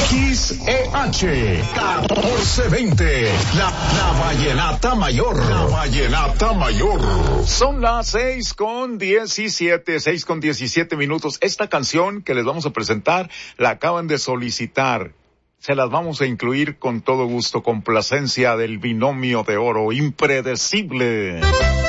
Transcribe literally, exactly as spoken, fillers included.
X E H catorce veinte, la, la vallenata mayor, la vallenata mayor. Son las seis con diecisiete, seis con diecisiete minutos. Esta canción que les vamos a presentar la acaban de solicitar. Se las vamos a incluir con todo gusto, complacencia del binomio de oro impredecible.